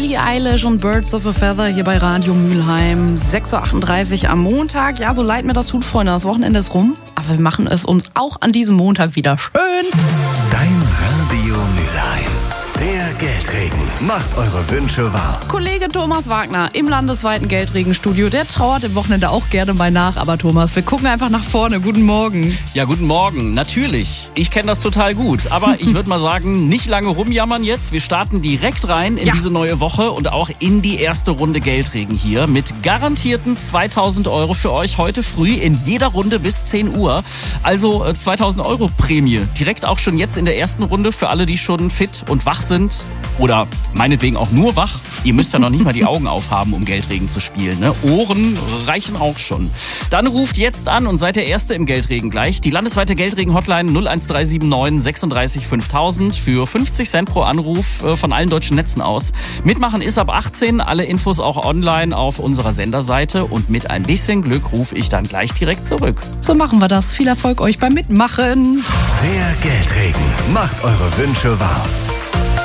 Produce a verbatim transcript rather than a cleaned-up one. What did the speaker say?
Billie Eilish und Birds of a Feather hier bei Radio Mülheim. sechs Uhr achtunddreißig am Montag. Ja, so leid mir das tut, Freunde, das Wochenende ist rum. Aber wir machen es uns auch an diesem Montag wieder schön. Dein Radio Mülheim. Der Geldregen macht eure Wünsche wahr. Kollege Thomas Wagner im landesweiten Geldregenstudio, der trauert im Wochenende auch gerne mal nach. Aber Thomas, wir gucken einfach nach vorne. Guten Morgen. Ja, guten Morgen. Natürlich. Ich kenne das total gut. Aber ich würde mal sagen, nicht lange rumjammern jetzt. Wir starten direkt rein in Ja. diese neue Woche und auch in die erste Runde Geldregen hier mit garantierten zweitausend Euro für euch heute früh in jeder Runde bis zehn Uhr. Also äh, zweitausend Euro Prämie. Direkt auch schon jetzt in der ersten Runde für alle, die schon fit und wach sind. Oder meinetwegen auch nur wach. Ihr müsst ja noch nicht mal die Augen aufhaben, um Geldregen zu spielen. Ne? Ohren reichen auch schon. Dann ruft jetzt an und seid der Erste im Geldregen gleich. Die landesweite Geldregen-Hotline null eins drei sieben neun sechsunddreißig fünftausend für fünfzig Cent pro Anruf äh, von allen deutschen Netzen aus. Mitmachen ist ab achtzehn. Alle Infos auch online auf unserer Senderseite. Und mit ein bisschen Glück rufe ich dann gleich direkt zurück. So machen wir das. Viel Erfolg euch beim Mitmachen. Der Geldregen macht eure Wünsche wahr.